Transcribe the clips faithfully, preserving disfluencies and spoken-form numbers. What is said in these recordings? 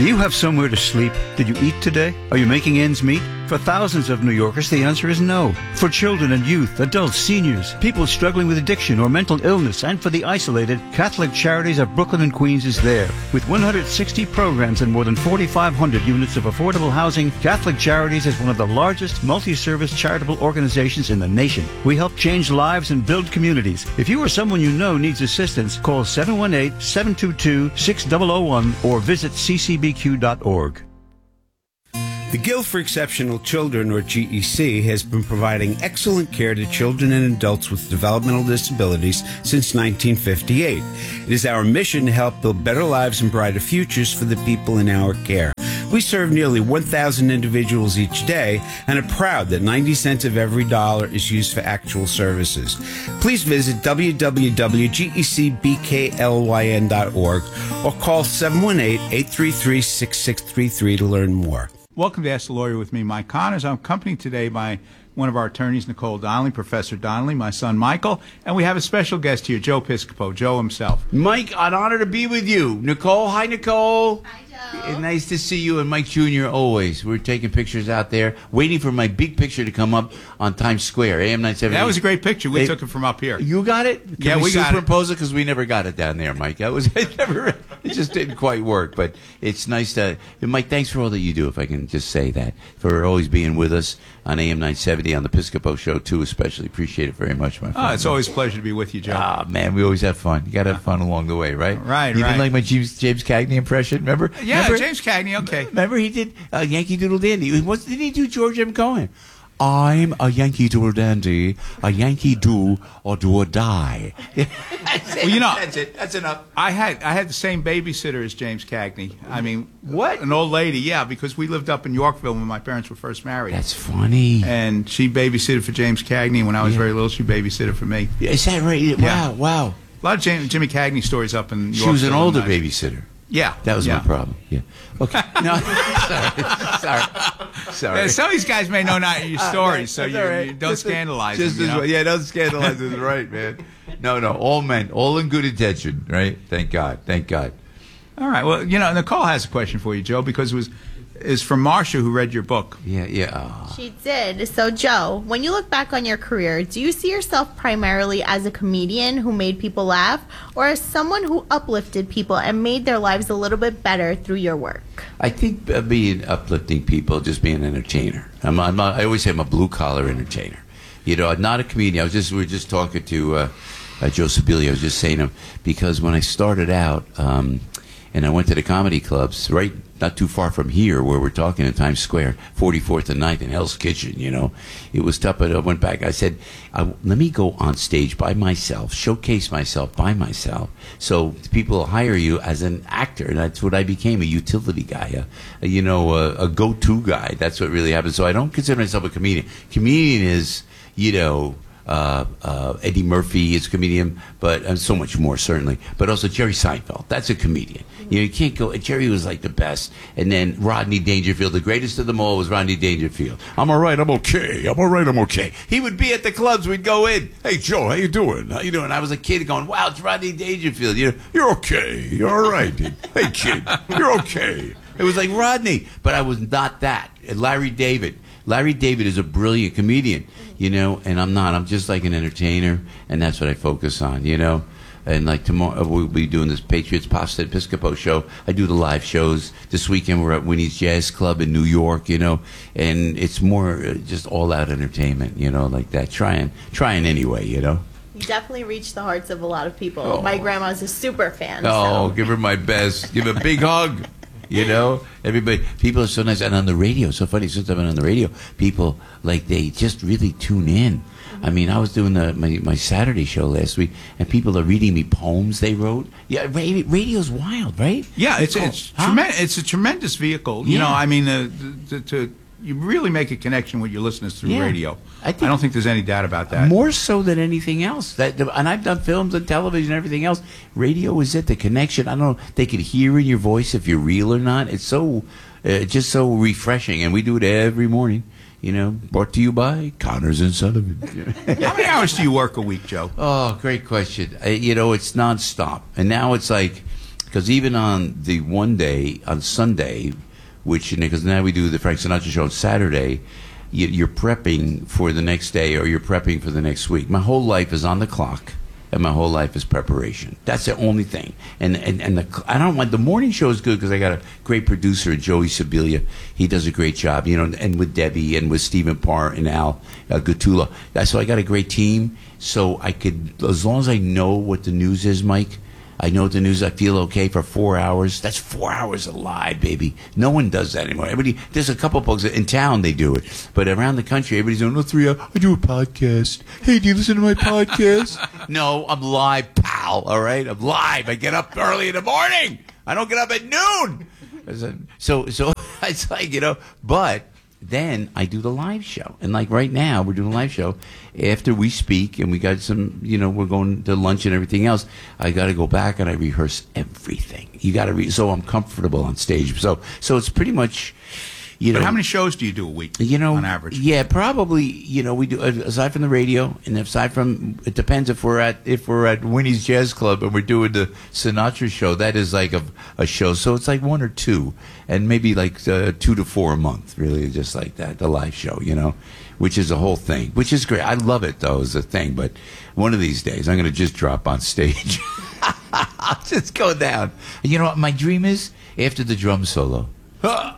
Do you have somewhere to sleep? Did you eat today? Are you making ends meet? For thousands of New Yorkers, the answer is no. For children and youth, adults, seniors, people struggling with addiction or mental illness, and for the isolated, Catholic Charities of Brooklyn and Queens is there. With one hundred sixty programs and more than forty-five hundred units of affordable housing, Catholic Charities is one of the largest multi-service charitable organizations in the nation. We help change lives and build communities. If you or someone you know needs assistance, call seven one eight, seven two two, six zero zero one or visit c c b q dot org. The Guild for Exceptional Children, or G E C, has been providing excellent care to children and adults with developmental disabilities since nineteen fifty-eight. It is our mission to help build better lives and brighter futures for the people in our care. We serve nearly one thousand individuals each day and are proud that ninety cents of every dollar is used for actual services. Please visit w w w dot g e c b k l y n dot org or call seven one eight, eight three three, six six three three to learn more. Welcome to Ask the Lawyer with me, Mike Connors. I'm accompanied today by one of our attorneys, Nicole Donnelly, Professor Donnelly, my son Michael, and we have a special guest here, Joe Piscopo, Joe himself. Mike, an honor to be with you. Nicole, hi, Nicole. Hi, Joe. Nice to see you, and Mike Junior always. We're taking pictures out there, waiting for my big picture to come up on Times Square, A M nine seventy. That was a great picture. We Hey, took it from up here. You got it? Can Yeah, we got it. superimpose it because we never got it down there, Mike. That was it. Never. It just didn't quite work. But it's nice to, and Mike. Thanks for all that you do. If I can just say that, for always being with us on A M nine seventy on the Piscopo Show too, especially appreciate it very much, my friend. Oh, it's always a pleasure to be with you, Joe. Ah, man, we always have fun. You got to have fun along the way, right? Right, you right. didn't like my James, James Cagney impression, remember? Yeah, remember? James Cagney, okay. Remember he did uh, Yankee Doodle Dandy. What did he do, George M. Cohen? I'm a Yankee Doodle Dandy, a Yankee do or do or die. That's it. Well, you know, That's it. That's enough. I had I had the same babysitter as James Cagney. I mean, What? An old lady, yeah, because we lived up in Yorkville when my parents were first married. That's funny. And she babysitted for James Cagney. When I was Yeah. very little, she babysitted for me. Is that right? Yeah. Wow, wow. A lot of Jim, Jimmy Cagney stories up in Yorkville. She was an older and I- babysitter. Yeah. That was yeah. my problem. Yeah. Okay. No. sorry. Sorry. Sorry. Yeah, some of these guys may know not your stories, so That's you, all right. you don't Just- scandalize just them. You as know? well. Yeah, don't scandalize is right, man. No, no, all men, all in good intention, right? Thank God, thank God. All right. Well, you know, Nicole has a question for you, Joe, because it was is from Marcia, who read your book. Yeah, yeah. Oh. She did. So, Joe, when you look back on your career, do you see yourself primarily as a comedian who made people laugh, or as someone who uplifted people and made their lives a little bit better through your work? I think uh, being uplifting people, just being an entertainer. I'm, I'm not, I always say I'm a blue collar entertainer. You know, I'm not a comedian. I was just we were just talking to uh, uh, Joe Sibilia. I was just saying to him because when I started out, um, and I went to the comedy clubs, right, not too far from here, where we're talking in Times Square, forty-fourth and ninth in Hell's Kitchen. You know, it was tough. But I went back. I said, I, let me go on stage by myself, showcase myself by myself, so people will hire you as an actor. And that's what I became, a utility guy, a, a, you know, a, a go-to guy. That's what really happened. So I don't consider myself a comedian. Comedian is, you know, uh, uh, Eddie Murphy is a comedian, but uh, so much more, certainly. But also Jerry Seinfeld, that's a comedian. You know, you can't go, Jerry was like the best. And then Rodney Dangerfield, the greatest of them all was Rodney Dangerfield. I'm all right, I'm okay. I'm all right, I'm okay. He would be at the clubs, we'd go in. Hey, Joe, how you doing? How you doing? I was a kid going, wow, it's Rodney Dangerfield. You know, you're okay. You're all right. Hey, kid, you're okay. It was like Rodney, but I was not that. And Larry David. Larry David is a brilliant comedian, you know, and I'm not. I'm just like an entertainer, and that's what I focus on, you know. And like tomorrow, we'll be doing this Patriots Pasta Episcopo show. I do the live shows. This weekend, we're at Winnie's Jazz Club in New York, you know, and it's more uh, just all-out entertainment, you know, like that. Trying, trying anyway, you know. You definitely reached the hearts of a lot of people. Oh. My grandma's a super fan. Oh, so. give her my best. Give her a big hug. You know, everybody, people are so nice. And on the radio, so funny, since I've been on the radio, people, like, they just really tune in. I mean, I was doing the, my, my Saturday show last week, and people are reading me poems they wrote. Yeah, radio, radio's wild, right? Yeah, it's it's Huh? tremendous. It's a tremendous vehicle. You Yeah. know, I mean, uh, to, to you really make a connection with your listeners through Yeah. radio. I I, think- don't think there's any doubt about that. More so than anything else. That, and I've done films and television and everything else. Radio is it, the connection. I don't know, they could hear in your voice if you're real or not. It's so, uh, just so refreshing. And we do it every morning. You know, brought to you by Connors and Sullivan. How many hours do you work a week, Joe? Oh, great question. Uh, you know, it's nonstop. And now it's like, Because even on the one day, on Sunday, which, because now we do the Frank Sinatra show on Saturday, you, you're prepping for the next day or you're prepping for the next week. My whole life is on the clock. And my whole life is preparation. That's the only thing. And and, and the, I don't want the morning show is good because I got a great producer, Joey Sibilia. He does a great job, you know. And with Debbie and with Stephen Parr and Al uh, Gutula. So I got a great team. So I could, as long as I know what the news is, Mike. I know what the news. I feel okay for four hours. That's four hours alive, baby. No one does that anymore. Everybody, there's a couple of folks in town they do it, but around the country, everybody's doing, oh, three hours. I do a podcast. Hey, do you listen to my podcast? No, I'm live, pal. All right, I'm live. I get up early in the morning. I don't get up at noon. So, so it's like, you know, but then I do the live show. And like right now, we're doing a live show. After we speak and we got some, you know, we're going to lunch and everything else, I got to go back and I rehearse everything. You got to re- so I'm comfortable on stage. So, so it's pretty much, you know. But how many shows do you do a week, you know, on average? Yeah, probably, you know, we do, aside from the radio, and aside from, it depends if we're at, if we're at Winnie's Jazz Club and we're doing the Sinatra show, that is like a, a show. So it's like one or two, and maybe like uh, two to four a month, really, just like that, the live show, you know, which is a whole thing, which is great. I love it, though, as a thing, but one of these days, I'm going to just drop on stage. I'll just go down. You know what my dream is? After the drum solo. Oh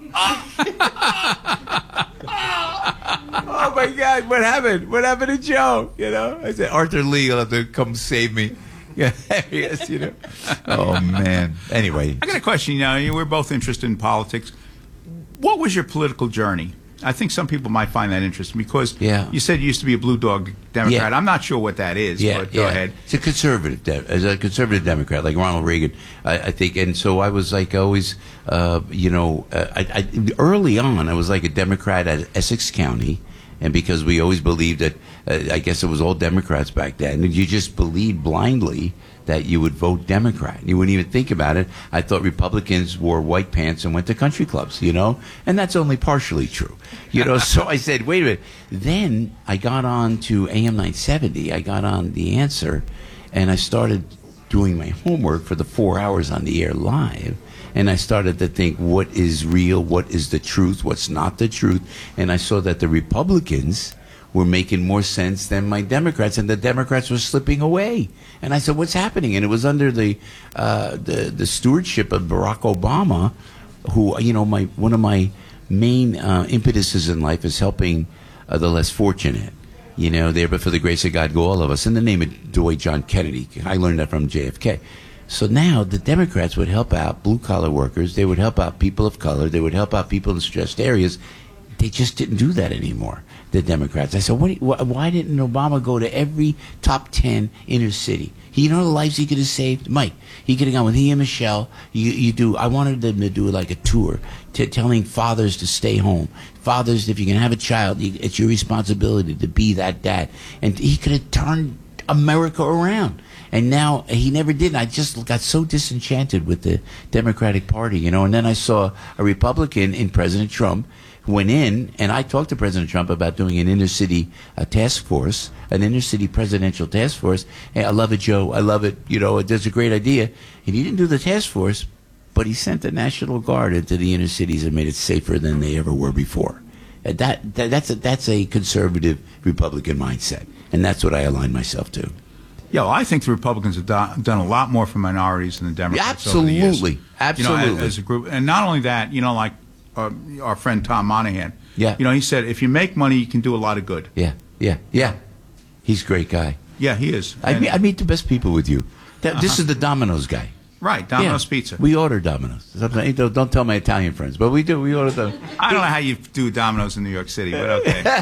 my God! What happened? What happened to Joe? You know, I said Arthur Lee will have to come save me. Yeah, yes, you know. Oh man. Anyway, I got a question. You know, we're both interested in politics. What was your political journey? I think some people might find that interesting because yeah. you said you used to be a blue dog Democrat. Yeah. I'm not sure what that is, yeah, but go yeah. ahead. It's a conservative, de- as a conservative Democrat, like Ronald Reagan, I, I think. And so I was like always, uh, you know, uh, I, I, early on I was like a Democrat at Essex County. And because we always believed that, uh, I guess it was all Democrats back then, and you just believed blindly that you would vote Democrat. You wouldn't even think about it. I thought Republicans wore white pants and went to country clubs, you know? And that's only partially true. You know, so I said, wait a minute. Then I got on to A M nine seventy. I got on The Answer, and I started doing my homework for the four hours on the air live. And I started to think, what is real? What is the truth? What's not the truth? And I saw that the Republicans were making more sense than my Democrats, and the Democrats were slipping away. And I said, what's happening? And it was under the uh, the, the stewardship of Barack Obama, who, you know, my one of my main uh, impetuses in life is helping uh, the less fortunate. You know, there, but for the grace of God go all of us. In the name of Dwight John Kennedy. I learned that from J F K. So now the Democrats would help out blue-collar workers. They would help out people of color. They would help out people in stressed areas. They just didn't do that anymore, the Democrats. I said, what do you, wh- why didn't Obama go to every top ten inner city? He, you know the lives he could have saved? Mike, he could have gone with he and Michelle. You, you do. I wanted them to do like a tour to telling fathers to stay home. Fathers, if you can have a child, you, it's your responsibility to be that dad. And he could have turned America around. And now he never did. I just got so disenchanted with the Democratic Party, you know. And then I saw a Republican in President Trump who went in, and I talked to President Trump about doing an inner city uh, task force, an inner city presidential task force. Hey, I love it, Joe. I love it. You know, it's a great idea. And he didn't do the task force, but he sent the National Guard into the inner cities and made it safer than they ever were before. And that, that that's a, that's a conservative Republican mindset, and that's what I align myself to. Yeah, well, I think the Republicans have do- done a lot more for minorities than the Democrats. Absolutely, over the years. absolutely. You know, as, as a group, and not only that, you know, like uh, our friend Tom Monahan. Yeah. You know, he said if you make money, you can do a lot of good. Yeah, yeah, yeah. He's a great guy. Yeah, he is. I meet, I meet the best people with you. That, uh-huh. This is the Domino's guy. Right, Domino's yeah. Pizza. We order Domino's. Sometimes, don't, don't tell my Italian friends, but we do. We order them. I don't know how you do Domino's in New York City, but okay. You know,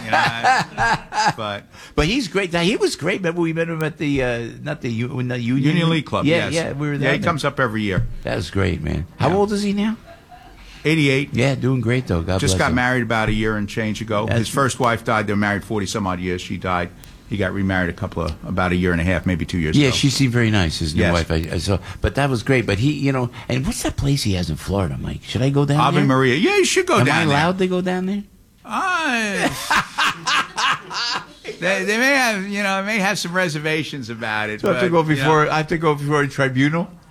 I, but but he's great. He was great. Remember we met him at the uh, not the, U, the Union, Union League Club. Yeah, yes. yeah. We were there. Yeah, he comes up every year. That was great, man. How yeah. old is he now? eighty-eight. Yeah, doing great though. God Just bless got him. married about a year and change ago. That's His first wife died. They were married forty some odd years. She died. He got remarried a couple of about a year and a half, maybe two years Yeah, ago. she seemed very nice. His new Yes. wife. I, I saw, but that was great. But he, you know, and what's that place he has in Florida, Mike? Should I go down Ave there? Maria. Yeah, you should go Am down I there. allowed to go down there? Uh, they, they may have, you know, may have some reservations about it. So I have to but, go you before. know. I have to go before a tribunal.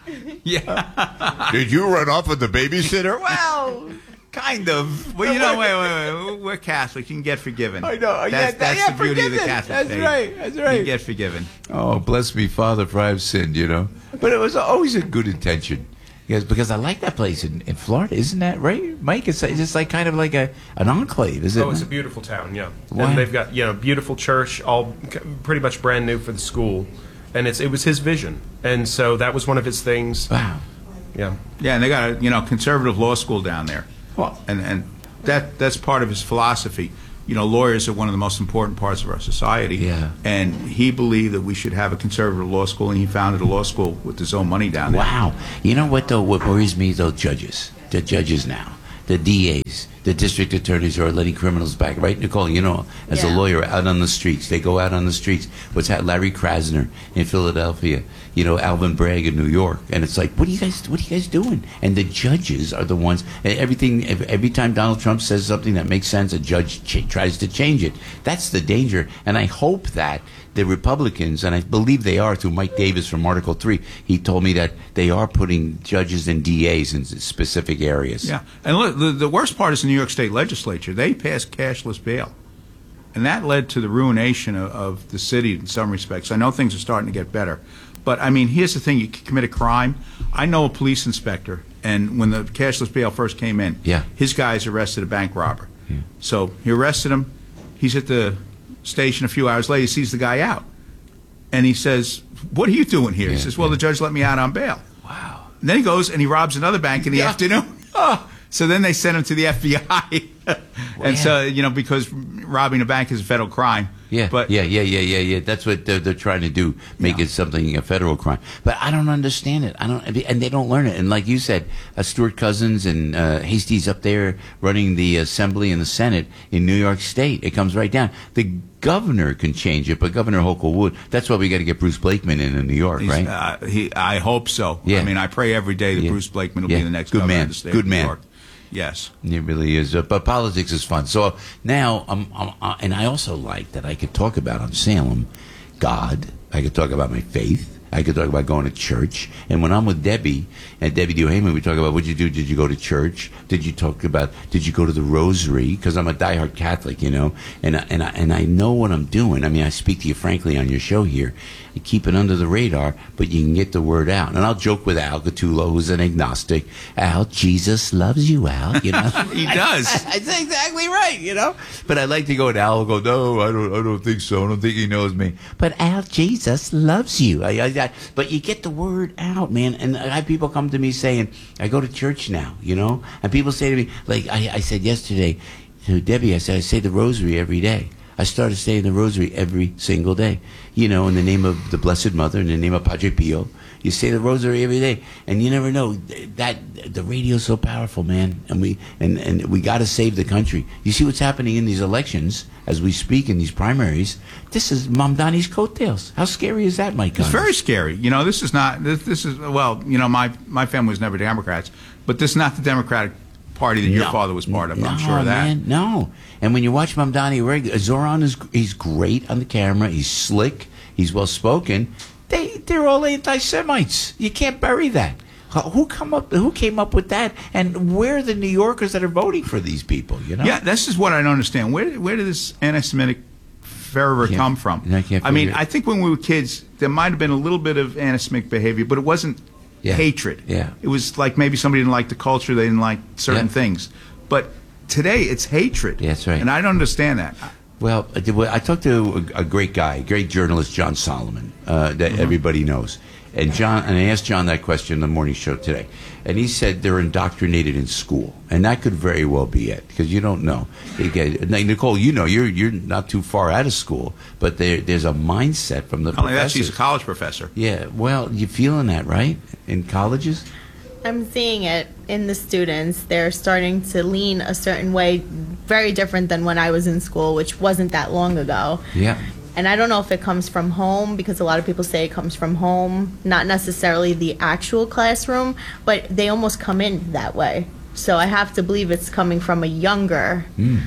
Yeah. Did you run off with the babysitter? Well, kind of. Well, you know, wait, wait, wait. We're Catholic. You can get forgiven. I know. That's, Yeah, that's yeah, the beauty of the forgiven. Catholic That's faith. right. That's You right. can get forgiven. Oh, bless me, Father, for I have sinned, you know. But it was always a good intention. Because, because I like that place in, in Florida. Isn't that right, Mike? It's, it's just like kind of like a an enclave, is it? Oh, it's a not? beautiful town, yeah. Wow. And they've got, you know, beautiful church, all c- pretty much brand new for the school. And it's it was his vision. And so that was one of his things. Wow. Yeah. Yeah, and they got a you know conservative law school down there, Well, and and that that's part of his philosophy. You know, lawyers are one of the most important parts of our society. Yeah. And he believed that we should have a conservative law school, and he founded a law school with his own money down there. wow. You know what, though? What worries me, though, judges. The judges now. The D As. The district attorneys who are letting criminals back. Right, Nicole? You know, as a Yeah. lawyer, out on the streets. They go out on the streets. What's that? Larry Krasner in Philadelphia. You know, Alvin Bragg in New York. And it's like, what are you guys, what are you guys doing? And the judges are the ones, and everything, ev- every time Donald Trump says something that makes sense, a judge ch- tries to change it. That's the danger. And I hope that the Republicans, and I believe they are through Mike Davis from Article three, he told me that they are putting judges and D As in specific areas. Yeah, and look, the, the worst part is the New York State Legislature. They passed cashless bail, and that led to the ruination of, of the city in some respects. I know things are starting to get better, but I mean, here's the thing: you can commit a crime. I know a police inspector, and when the cashless bail first came in, Yeah. his guys arrested a bank robber. Yeah. So he arrested him. He's at the station a few hours later. He sees the guy out, and he says, "What are you doing here?" Yeah, he says, "Well, yeah. the judge let me out on bail." Wow. And then he goes and he robs another bank in the Yeah. afternoon. Oh, so then they sent him to the F B I. And so, you know, because robbing a bank is a federal crime. Yeah, But yeah, yeah, yeah, yeah, yeah. That's what they're, they're trying to do, make Yeah. it something, a federal crime. But I don't understand it. I don't, and they don't learn it. And like you said, uh, Stuart Cousins and uh, Hasty's up there running the Assembly and the Senate in New York State. It comes right down. The governor can change it, but Governor Hochul would. That's why we got to get Bruce Blakeman in in New York, he's, right? uh, he, I hope so. Yeah. I mean, I pray every day that Yeah. Bruce Blakeman will Yeah. be the next Good governor man. of the state Good of New man. York. Yes. It really is. Uh, but politics is fun. So now, um, um, uh, and I also like that I could talk about on Salem God. I could talk about my faith. I could talk about going to church. And when I'm with Debbie, and Debbie Duhayman, we talk about what you do. Did you go to church? Did you talk about, did you go to the rosary? Because I'm a diehard Catholic, you know, and, I- and, I, and I know what I'm doing. I mean, I speak to you frankly on your show here. You keep it under the radar, but you can get the word out. And I'll joke with Al Gattulo, who's an agnostic. Al, Jesus loves you, Al. You know, He does. That's exactly right, you know. But I like to go, and Al will go, no, I don't, I don't think so. I don't think he knows me. But Al, Jesus loves you. I, I, I, but you get the word out, man. And I have people come to me saying, I go to church now, you know. And people say to me, like I, I said yesterday to Debbie, I said, I say the rosary every day. I started saying the rosary every single day. You know, in the name of the Blessed Mother, in the name of Padre Pio. You say the rosary every day, and you never know that the radio's so powerful, man. And we and, and we got to save the country. You see what's happening in these elections as we speak in these primaries. This is Mamdani's coattails. How scary is that, Mike? It's very scary. You know, this is not, this, this is, well, you know, my, my family was never Democrats, but this is not the Democratic Party that your No. father was part of. No, I'm sure of that. Man, no. And when you watch Mamdani, reg- Zoran is he's great on the camera. He's slick. He's well spoken. They they're all anti-Semites. You can't bury that. How- Who come up? Who came up with that? And where are the New Yorkers that are voting for these people? You know? Yeah, this is what I don't understand. Where where did this anti-Semitic fervor Can't- come from? I can't I mean, figure it. I think when we were kids, there might have been a little bit of anti-Semitic behavior, but it wasn't Yeah. hatred. Yeah. It was like maybe somebody didn't like the culture, they didn't like certain Yeah. things. But today, it's hatred. Yeah, that's right. And I don't understand that. Well, I did- well, I talked to a, a great guy, a great journalist, John Solomon, uh, that everybody knows. And John, and I asked John that question in the morning show today, and he said they're indoctrinated in school, and that could very well be it because you don't know. You get, now, Nicole, you know, you're you're not too far out of school, but there there's a mindset from the Not only that, professors. she's a college professor. Yeah, well, you feeling that right in colleges? I'm seeing it in the students. They're starting to lean a certain way, very different than when I was in school, which wasn't that long ago. Yeah. And I don't know if it comes from home, because a lot of people say it comes from home, not necessarily the actual classroom, but they almost come in that way. So I have to believe it's coming from a younger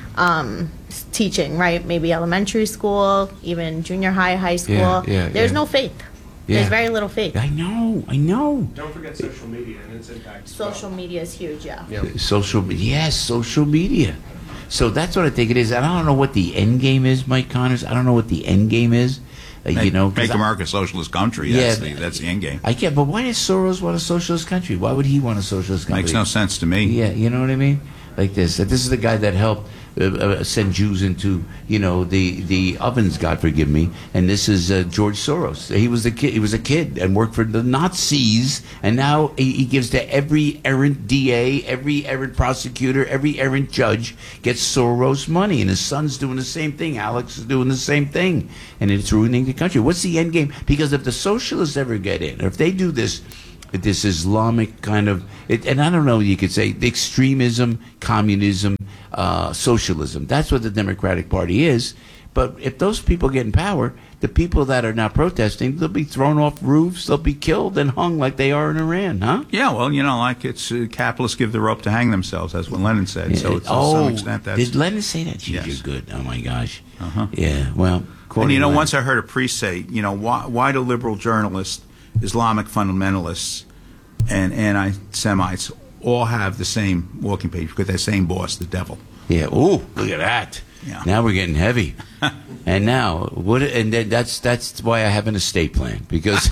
um, s- teaching, right? Maybe elementary school, even junior high, high school. yeah, There's yeah. no faith. Yeah. There's very little fake. I know, I know. Don't forget social media and its impact. as well. Social media is huge, yeah. Yeah. Social, yes, social media. So that's what I think it is. And I don't know what the end game is, Mike Connors. I don't know what the end game is. Uh, Make, you know, 'cause make I- America a socialist country. Yeah. That's, the, that's the end game. I get, but why does Soros want a socialist country? Why would he want a socialist country? Makes no sense to me. Yeah, you know what I mean? Like this. This is the guy that helped uh, uh, send Jews into, you know, the, the ovens, God forgive me. And this is uh, George Soros. He was a kid. He was a kid and worked for the Nazis. And now he, he gives to every errant D A, every errant prosecutor, every errant judge gets Soros money. And his son's doing the same thing. Alex is doing the same thing. And it's ruining the country. What's the end game? Because if the socialists ever get in, or if they do this, this Islamic kind of, it, and I don't know, you could say extremism, communism, uh, socialism. That's what the Democratic Party is. But if those people get in power, the people that are now protesting, they'll be thrown off roofs, they'll be killed and hung like they are in Iran, huh? Yeah, well, you know, like it's uh, capitalists give the rope to hang themselves. That's what Lenin said. So it's, to oh, some extent, that's. did Lenin say that? Gee, Yes. you're good. Oh my gosh. Uh-huh. Yeah. Well, And you know, Lenin- once I heard a priest say, you know, why, why do liberal journalists, Islamic fundamentalists, and anti-Semites all have the same walking page because they're the same boss, the devil. Yeah. Ooh, look at that. Yeah. Now we're getting heavy. And now what? And then that's that's why I have an estate plan, because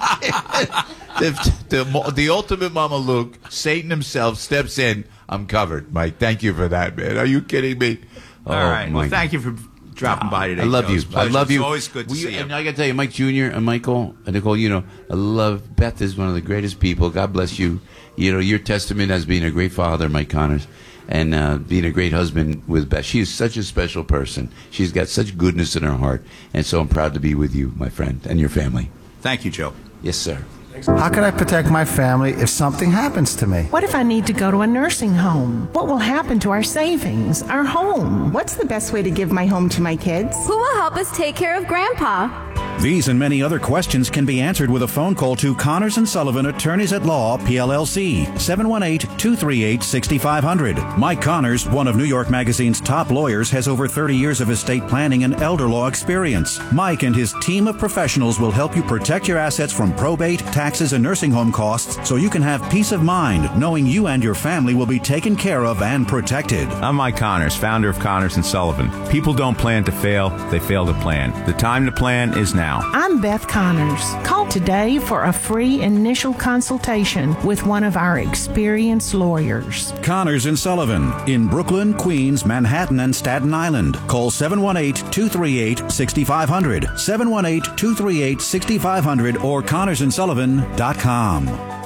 the, the the ultimate Mama Luke, Satan himself, steps in. I'm covered, Mike. Thank you for that, man. Are you kidding me? All right. Oh, Well, Mike. thank you for dropping by today. I love Joe. you. It's a I pleasure. love you. It's always good to Will see you. And I got to tell you, Mike Junior and Michael and Nicole, you know, I love Beth is one of the greatest people. God bless you. You know, your testament as being a great father, Mike Connors, and uh, being a great husband with Beth. She is such a special person. She's got such goodness in her heart. And so I'm proud to be with you, my friend, and your family. Thank you, Joe. Yes, sir. How can I protect my family if something happens to me? What if I need to go to a nursing home? What will happen to our savings, our home? What's the best way to give my home to my kids? Who will help us take care of Grandpa? These and many other questions can be answered with a phone call to Connors and Sullivan, Attorneys at Law, P L L C, seven one eight, two three eight, six five zero zero. Mike Connors, one of New York Magazine's top lawyers, has over thirty years of estate planning and elder law experience. Mike and his team of professionals will help you protect your assets from probate, taxes, and nursing home costs so you can have peace of mind knowing you and your family will be taken care of and protected. I'm Mike Connors, founder of Connors and Sullivan. People don't plan to fail, they fail to plan. The time to plan is now. I'm Beth Connors. Call today for a free initial consultation with one of our experienced lawyers. Connors and Sullivan in Brooklyn, Queens, Manhattan, and Staten Island. Call seven one eight, two three eight, six five zero zero, seven one eight, two three eight, six five zero zero, or connors and sullivan dot com.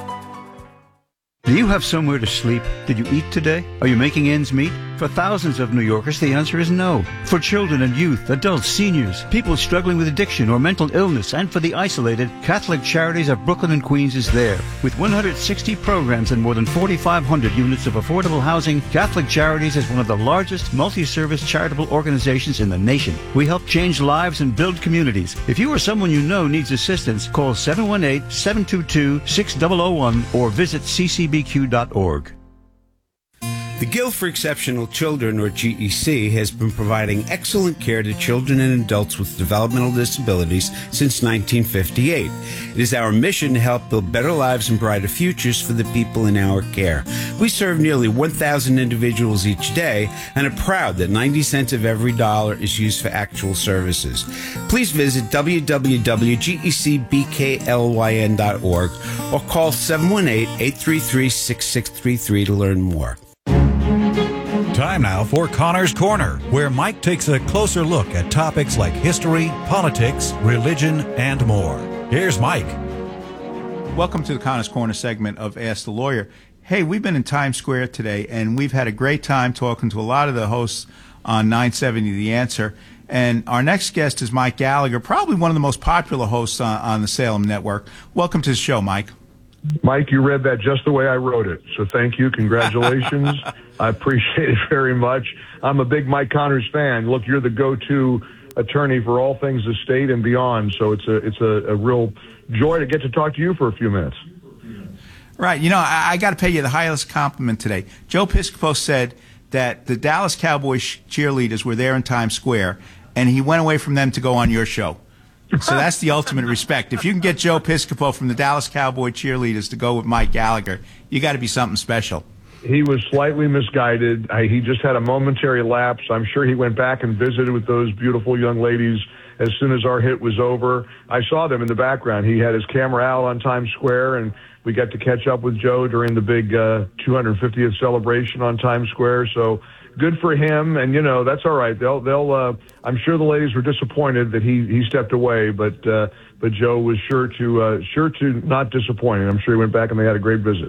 Do you have somewhere to sleep? Did you eat today? Are you making ends meet? For thousands of New Yorkers, the answer is no. For children and youth, adults, seniors, people struggling with addiction or mental illness, and for the isolated, Catholic Charities of Brooklyn and Queens is there. With one hundred sixty programs and more than forty-five hundred units of affordable housing, Catholic Charities is one of the largest multi-service charitable organizations in the nation. We help change lives and build communities. If you or someone you know needs assistance, call seven one eight, seven two two, six zero zero one or visit c c b q dot org. The Guild for Exceptional Children, or G E C, has been providing excellent care to children and adults with developmental disabilities since nineteen fifty-eight. It is our mission to help build better lives and brighter futures for the people in our care. We serve nearly one thousand individuals each day and are proud that ninety cents of every dollar is used for actual services. Please visit w w w dot g e c b k l y n dot org or call seven one eight, eight three three, six six three three to learn more. Time now for Connor's Corner, where Mike takes a closer look at topics like history, politics, religion, and more. Here's Mike. Welcome to the Connor's Corner segment of Ask the Lawyer. Hey, we've been in Times Square today, and we've had a great time talking to a lot of the hosts on nine seventy The Answer. And our next guest is Mike Gallagher, probably one of the most popular hosts on, on the Salem Network. Welcome to the show, Mike. Mike, you read that just the way I wrote it. So thank you. Congratulations. I appreciate it very much. I'm a big Mike Connors fan. Look, you're the go-to attorney for all things estate and beyond. So it's a it's a, a real joy to get to talk to you for a few minutes. Right. You know, I, I got to pay you the highest compliment today. Joe Piscopo said that the Dallas Cowboys cheerleaders were there in Times Square, and he went away from them to go on your show. So that's the ultimate respect. If you can get Joe Piscopo from the Dallas Cowboy cheerleaders to go with Mike Gallagher, you got to be something special. He was slightly misguided. I, he just had a momentary lapse. I'm sure he went back and visited with those beautiful young ladies as soon as our hit was over. I saw them in the background. He had his camera out on Times Square, and we got to catch up with Joe during the big uh, two hundred fiftieth celebration on Times Square. So good for him. And, you know, that's all right. They'll, they'll, uh, I'm sure the ladies were disappointed that he, he stepped away, but, uh, but Joe was sure to, uh, sure to not disappoint. I'm sure he went back and they had a great visit.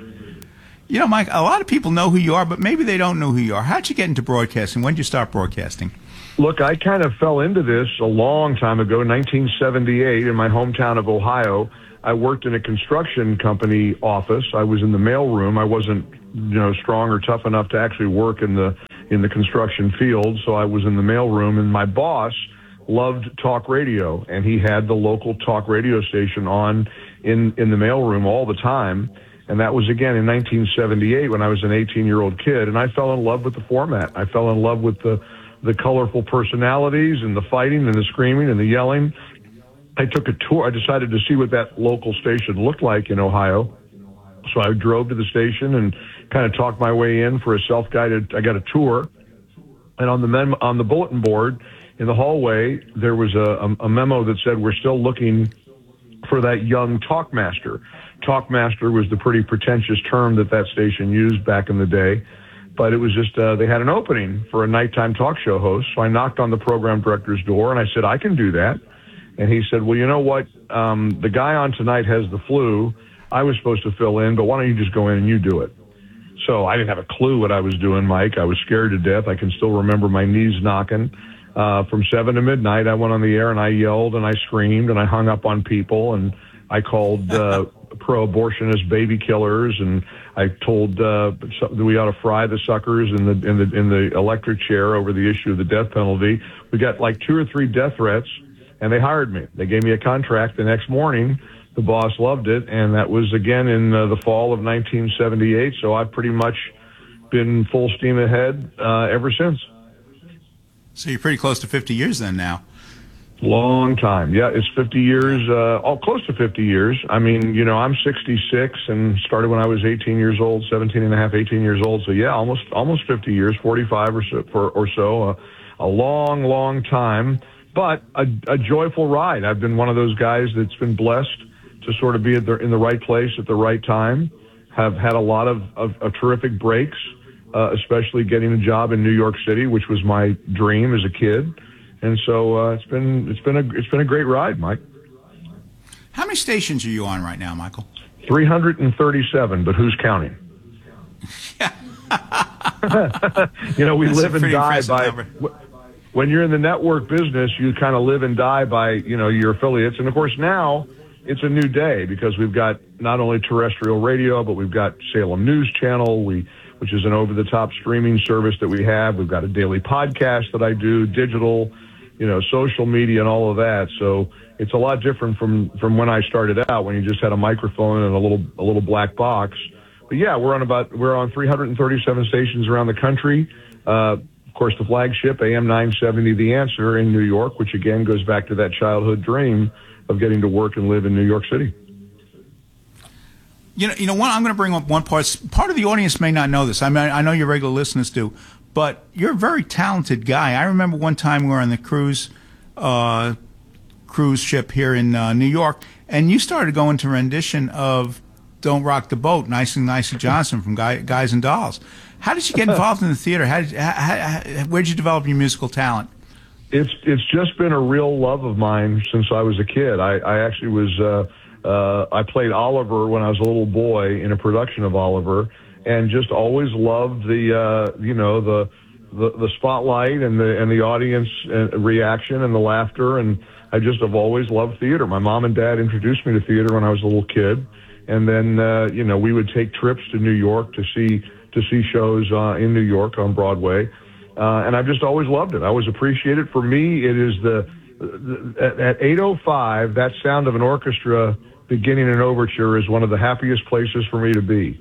You know, Mike, a lot of people know who you are, but maybe they don't know who you are. How'd you get into broadcasting? When did you start broadcasting? Look, I kind of fell into this a long time ago, nineteen seventy-eight, in my hometown of Ohio. I worked in a construction company office. I was in the mailroom. I wasn't, you know, strong or tough enough to actually work in the in the construction field, so I was in the mailroom. And my boss loved talk radio, and he had the local talk radio station on in in the mailroom all the time. And that was, again, in nineteen seventy-eight when I was an eighteen-year-old kid. And I fell in love with the format. I fell in love with the, the colorful personalities and the fighting and the screaming and the yelling. I took a tour. I decided to see what that local station looked like in Ohio. So I drove to the station and kind of talked my way in for a self-guided, I got a tour. And on the mem- on the bulletin board in the hallway, there was a, a memo that said, we're still looking for that young talkmaster. Talkmaster was the pretty pretentious term that that station used back in the day, but it was just, uh, they had an opening for a nighttime talk show host. So I knocked on the program director's door and I said, I can do that. And he said, well, you know what? Um, the guy on tonight has the flu. I was supposed to fill in, but why don't you just go in and you do it? So I didn't have a clue what I was doing, Mike. I was scared to death. I can still remember my knees knocking. Uh, from seven to midnight, I went on the air and I yelled and I screamed and I hung up on people and I called uh, pro-abortionist baby killers and I told uh, that we ought to fry the suckers in the in the in the electric chair over the issue of the death penalty. We got like two or three death threats, and they hired me. They gave me a contract the next morning. The boss loved it, and that was again in uh, the fall of nineteen seventy-eight. So I've pretty much been full steam ahead uh, ever since. So you're pretty close to fifty years then now. Long time. Yeah, it's fifty years, uh, oh, close to fifty years. I mean, you know, I'm sixty-six and started when I was eighteen years old, seventeen and a half, eighteen years old. So yeah, almost, almost fifty years, forty-five or so, for, or so, uh, a long, long time, but a, a joyful ride. I've been one of those guys that's been blessed to sort of be at the, in the right place at the right time, have had a lot of, of, of terrific breaks, uh, especially getting a job in New York City, which was my dream as a kid. And so uh, it's been it's been a it's been a great ride, Mike. How many stations are you on right now, Michael? three hundred thirty-seven, but who's counting? You know, we That's live and die by. Number. When you're in the network business, you kind of live and die by, you know, your affiliates. And of course, now it's a new day because we've got not only terrestrial radio, but we've got Salem News Channel, we which is an over-the-top streaming service that we have. We've got a daily podcast that I do, digital, you know, social media and all of that. So it's a lot different from, from when I started out, when you just had a microphone and a little, a little black box. But yeah, we're on about, we're on three hundred thirty-seven stations around the country. Uh, of course, the flagship A M nine seventy, The Answer in New York, which again goes back to that childhood dream of getting to work and live in New York City. You know, you know, one, I'm going to bring up one part. Part of the audience may not know this. I mean, I know your regular listeners do, but you're a very talented guy. I remember one time we were on the cruise, uh, cruise ship here in uh, New York, and you started going to rendition of "Don't Rock the Boat," Nicey Nicey Johnson from Guy, Guys and Dolls. How did you get involved in the theater? How did, how, how, where did you develop your musical talent? It's it's just been a real love of mine since I was a kid. I, I actually was. Uh, Uh, I played Oliver when I was a little boy in a production of Oliver, and just always loved the, uh, you know, the, the the spotlight and the and the audience reaction and the laughter, and I just have always loved theater. My mom and dad introduced me to theater when I was a little kid, and then uh, you know we would take trips to New York to see to see shows uh, in New York on Broadway, uh, and I've just always loved it. I always appreciate it. For me, it is the, the at eight oh five, that sound of an orchestra beginning an overture is one of the happiest places for me to be.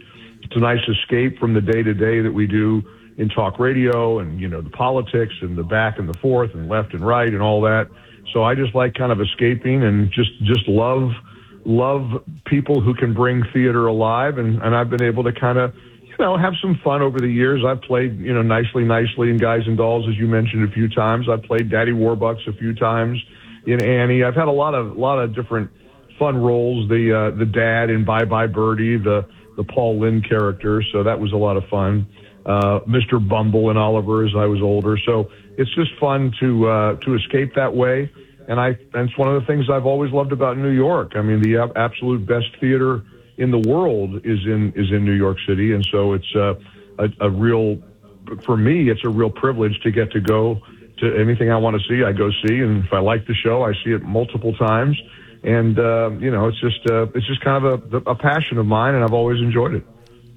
It's a nice escape from the day-to-day that we do in talk radio and, you know, the politics and the back and the forth and left and right and all that. So I just like kind of escaping and just, just love, love people who can bring theater alive. And, and I've been able to kind of, you know, have some fun over the years. I've played, you know, Nicely Nicely in Guys and Dolls, as you mentioned, a few times. I've played Daddy Warbucks a few times in Annie. I've had a lot of, lot of different fun roles. The, uh, the dad in Bye Bye Birdie, the, the Paul Lynde character. So that was a lot of fun. Uh, Mister Bumble in Oliver as I was older. So it's just fun to, uh, to escape that way. And I, and it's one of the things I've always loved about New York. I mean, the absolute best theater in the world is in, is in New York City. And so it's, uh, a, a real, for me, it's a real privilege to get to go to anything I want to see. I go see. And if I like the show, I see it multiple times. And, uh, you know, it's just, uh, it's just kind of a, a passion of mine, and I've always enjoyed it.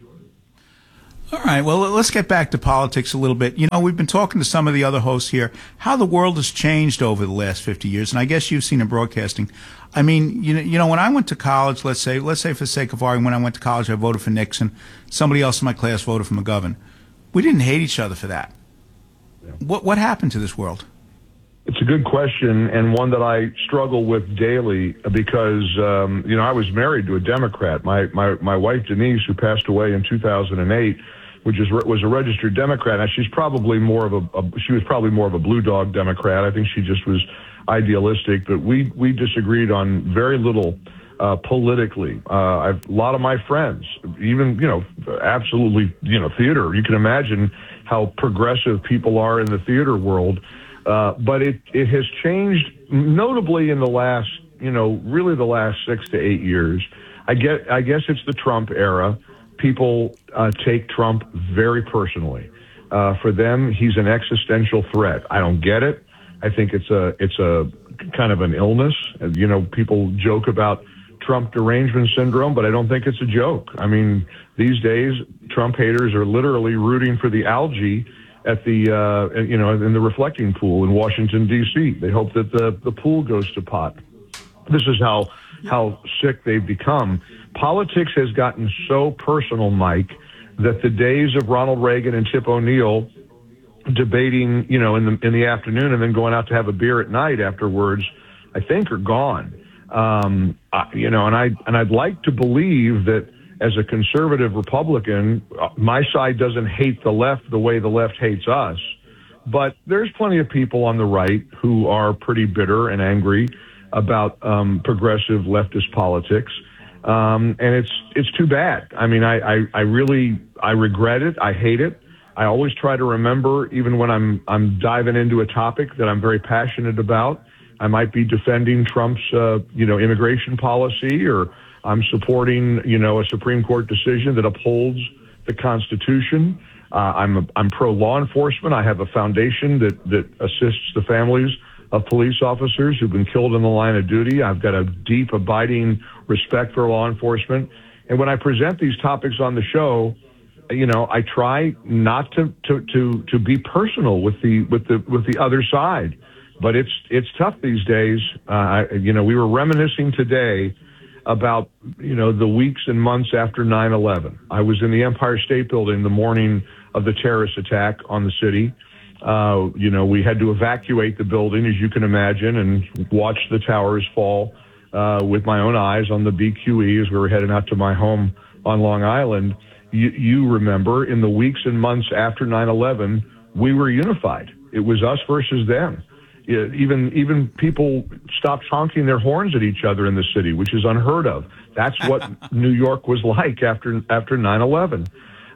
All right, well, let's get back to politics a little bit. You know, we've been talking to some of the other hosts here, how the world has changed over the last fifty years, and I guess you've seen in broadcasting. I mean, you know, you know, when I went to college, let's say, let's say for the sake of argument, when I went to college, I voted for Nixon. Somebody else in my class voted for McGovern. We didn't hate each other for that. Yeah. What what happened to this world? It's a good question, and one that I struggle with daily because, um, you know, I was married to a Democrat. My, my, my wife, Denise, who passed away in two thousand eight, which is, was a registered Democrat. Now, she's probably more of a, a, she was probably more of a blue dog Democrat. I think she just was idealistic, but we, we disagreed on very little, uh, politically. Uh, I've, a lot of my friends, even, you know, absolutely, you know, theater, you can imagine how progressive people are in the theater world. Uh, but it, it has changed notably in the last, you know, really the last six to eight years. I get, I guess it's the Trump era. People uh, take Trump very personally. Uh, for them, he's an existential threat. I don't get it. I think it's a it's a kind of an illness. You know, people joke about Trump derangement syndrome, but I don't think it's a joke. I mean, these days, Trump haters are literally rooting for the algae at the uh, you know in the reflecting pool in Washington D C. They hope that the the pool goes to pot. This is how how sick they've become. Politics has gotten so personal, Mike, that the days of Ronald Reagan and Tip O'Neill debating, you know, in the in the afternoon and then going out to have a beer at night afterwards, I think are gone. Um, I, you know, and I and I'd like to believe that as a conservative Republican, my side doesn't hate the left the way the left hates us, but there's plenty of people on the right who are pretty bitter and angry about um, progressive leftist politics. Um, and it's, it's too bad. I mean, I, I, I really, I regret it. I hate it. I always try to remember, even when I'm, I'm diving into a topic that I'm very passionate about, I might be defending Trump's, uh, you know, immigration policy, or I'm supporting, you know, a Supreme Court decision that upholds the Constitution. Uh, I'm, a, I'm pro law enforcement. I have a foundation that, that assists the families of police officers who've been killed in the line of duty. I've got a deep, abiding respect for law enforcement. And when I present these topics on the show, you know, I try not to, to, to, to be personal with the, with the, with the other side, but it's, it's tough these days. Uh, I, you know, we were reminiscing today about, you know, the weeks and months after nine eleven. I was in the Empire State Building the morning of the terrorist attack on the city. Uh, you know, we had to evacuate the building, as you can imagine, and watch the towers fall uh, with my own eyes on the B Q E as we were heading out to my home on Long Island. You, you remember, in the weeks and months after nine eleven, we were unified. It was us versus them. It, even even people stopped honking their horns at each other in the city, which is unheard of. That's what New York was like after after nine eleven.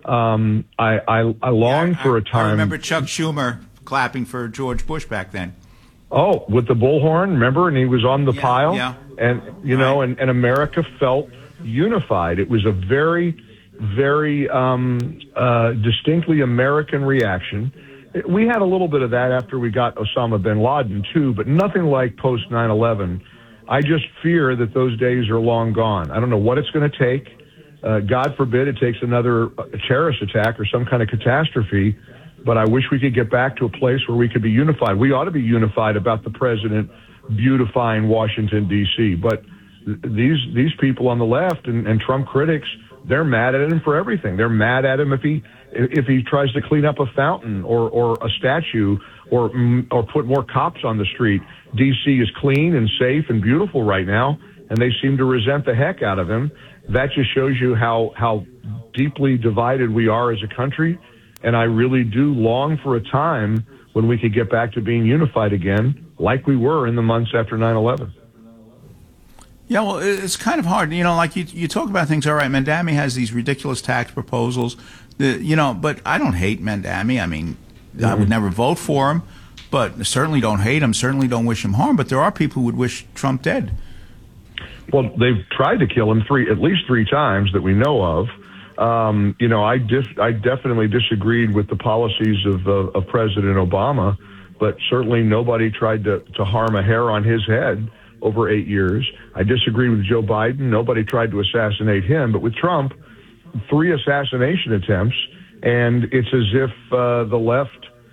Um, I, I, I long yeah, for I, a time. I remember Chuck Schumer clapping for George Bush back then. Oh, with the bullhorn, remember? And he was on the yeah, pile. Yeah. And, you know, right. and, and America felt unified. It was a very, very um, uh, distinctly American reaction. We had a little bit of that after we got Osama bin Laden, too, but nothing like post nine eleven. I just fear that those days are long gone. I don't know what it's going to take. Uh, God forbid it takes another terrorist attack or some kind of catastrophe, but I wish we could get back to a place where we could be unified. We ought to be unified about the president beautifying Washington, D C, but th- these these people on the left and, and Trump critics they're mad at him for everything. They're mad at him if he if he tries to clean up a fountain or, or a statue or or put more cops on the street. D C is clean and safe and beautiful right now, and they seem to resent the heck out of him. That just shows you how how deeply divided we are as a country, and I really do long for a time when we could get back to being unified again, like we were in the months after nine eleven. Yeah, well, it's kind of hard. You know, like you, you talk about things, all right, Mandami has these ridiculous tax proposals, the, you know, but I don't hate Mandami. I mean, mm-hmm. I would never vote for him, but certainly don't hate him, certainly don't wish him harm, but there are people who would wish Trump dead. Well, they've tried to kill him three, at least three times that we know of. Um, you know, I dis- I definitely disagreed with the policies of, uh, of President Obama, but certainly nobody tried to, to harm a hair on his head over eight years. I disagreed with Joe Biden. Nobody tried to assassinate him. But with Trump, three assassination attempts, and it's as if uh, the left